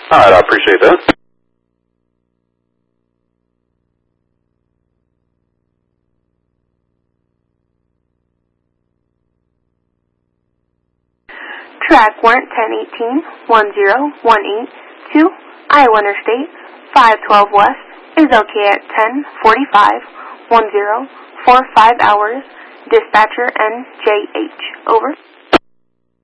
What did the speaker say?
All right, I appreciate that. Track warrant 1018-1018 to Iowa Interstate 512 West is okay at 10:45, 10 for 5 hours. Dispatcher NJH. Over.